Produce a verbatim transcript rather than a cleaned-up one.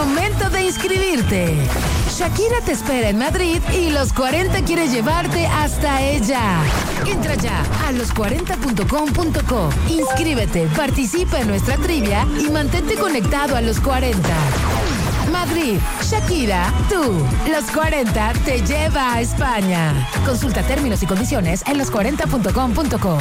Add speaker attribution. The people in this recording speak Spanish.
Speaker 1: momento de inscribirte. Shakira te espera en Madrid y Los cuarenta quiere llevarte hasta ella. Entra ya a los cuarenta punto com punto co. Inscríbete, participa en nuestra trivia y mantente conectado a Los cuarenta. Madrid, Shakira, tú. Los cuarenta te lleva a España. Consulta términos y condiciones en los cuarenta punto com punto co.